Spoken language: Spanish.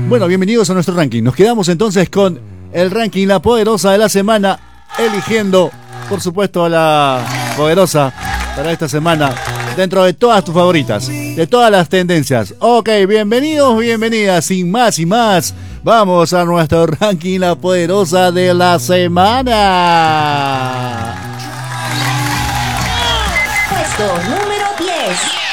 Bueno, bienvenidos a nuestro ranking. Nos quedamos entonces con el ranking La Poderosa de la semana, eligiendo, por supuesto, a la poderosa para esta semana, dentro de todas tus favoritas, de todas las tendencias. Ok, bienvenidos, bienvenidas, sin más y más. Vamos a nuestro ranking La Poderosa de la semana. Puesto número 10.